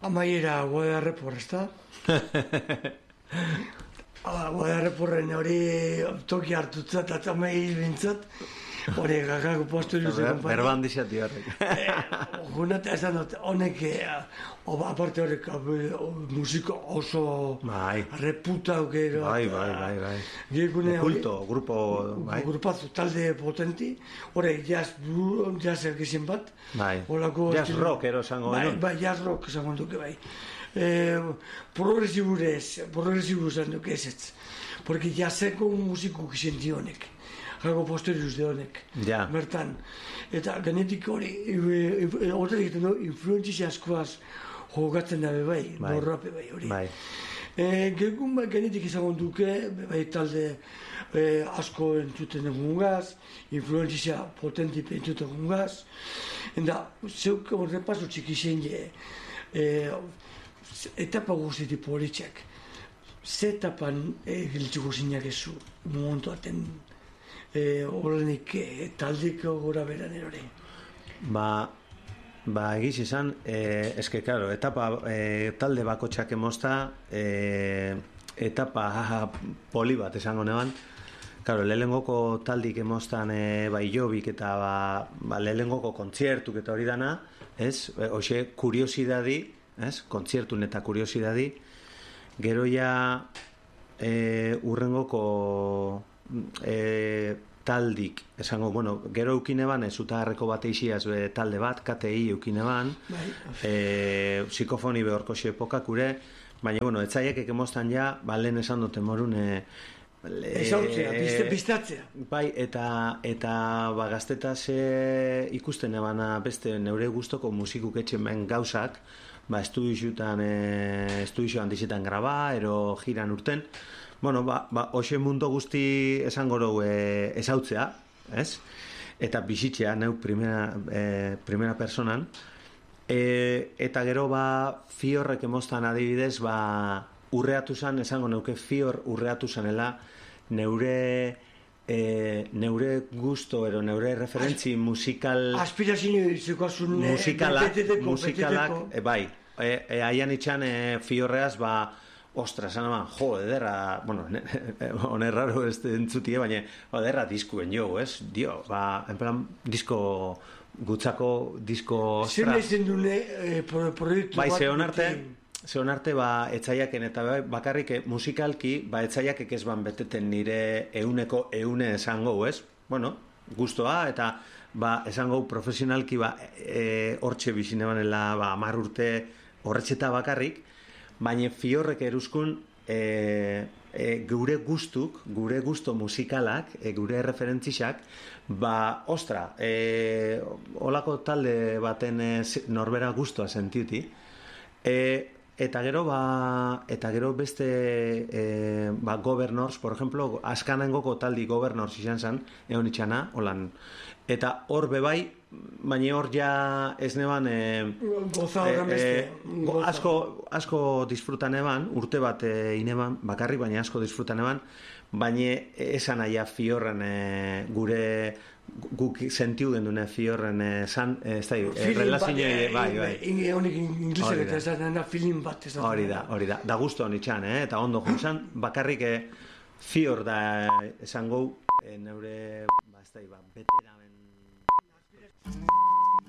Amaiera Guadarrepor, ez da? Guadarreporren hori toki hartutzat, eta amai bintzat, hori gagako posterior ze kompainia. Berban dixati horrek. Gunata esan dut, honek, aparte horrek, musiko oso reputau gero. Bai. Kulto, grupo, bai. Grupazu, talde potenti, horrek jazz ergizien bat. Bai, jazz rock ero esango. Bai, jazz rock esango duke bai. Progresibu esan duke ez. Porque jazzeko musiko gizenti honek. Jago posterius de honek. Bertan. Eta genetik hori, horretak egiten du, influentzia askoaz jogatzen dabe bai, norrape bai hori. Gegun genetik izango duke, bai talde asko entzuten egungaz, influentzia potentipe entzuten egungaz. Eta zeuk horrepazu txikizien etapa guztiti politxak. Ze etapan giltzuko zinak ezu, momentu aten horrenik taldeko gora beran erore. Egiz izan, eske, claro, etapa talde bakotxak emozta, etapa poli bat esango neban. Claro, lehengoko taldik emoztan bai jobik eta lehengoko kontziertuk eta hori dana, ez? Hoxe, kuriosidadi, ez? Kontziertun eta kuriosidadi. Gero ja urrengoko taldik, esango, bueno, gero eukineban, Zutagarreko bat eixiaz talde bat, KTI eukineban, psikofoni behorko xepokak ure, baina, bueno, etzaiek ekemoztan ja, lehen esan dute morun, ezautzea, pistatzea. Bai, eta gaztetaz ikusten ebana beste neure gustoko musikuk etxen ben gauzak, estudioan dizetan graba, ero jiran urten, bueno, hoxe mundu guzti esango dugu ezautzea, ez? Eta bizitzea, neu primera personan, eta gero fiorrek emoztan adibidez, urreatu zan, esango neuke fior urreatu zanela, neure gusto, ero neure referentzi musikal... Aspirazio izukazun... Musikalak, bai, haian itxan fiorreaz, ostra, esan eman, ederra, bueno, onerraro ez entzutie, baina, ederra diskuen jo, ez? Dio, en plan, gutzako disko, ostra... Zer lezen dune proiektu bat... Bai, zeon arte, etzaiaken, eta bakarrik musikalki, etzaiakek ez beteten nire euneko eune esango, ez? Bueno, gustoa, eta esango profesionalki hortxe bizine banela 10 urte horretxeta bakarrik, baina fiorrek eruskun gure gustuk, gure gusto musikalak, gure referentzixak, ostra, olako talde baten norbera gustoa sentiuti, eta gero beste Governors, por ejemplo, askanengoko taldi Governors izan zen, egon itxana, holan, eta hor bebai, baina hor ja ez neban asko disfrutan eban, urte bat ineban, bakarrik, baina asko disfrutan eban, baina esan aia fiorren gure guk sentiu gendune fiorren ez da, relazioa bai. Honik inglesek eta ez da, film bat. Hori da gusto honitxan, eta ondo juntzan, bakarrik fior da esan gau, neure, beteramen...